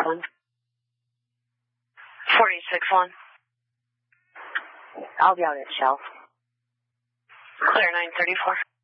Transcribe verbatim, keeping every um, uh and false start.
one. forty-six one. I'll be out at Shell. Clear nine thirty-four.